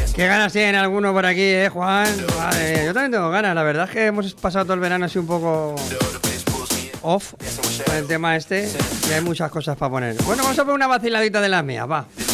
Qué ganas tienen algunos por aquí, Juan. Vale, yo también tengo ganas. La verdad es que hemos pasado todo el verano así un poco off con el tema este y hay muchas cosas para poner. Bueno, vamos a poner una vaciladita de las mías, va.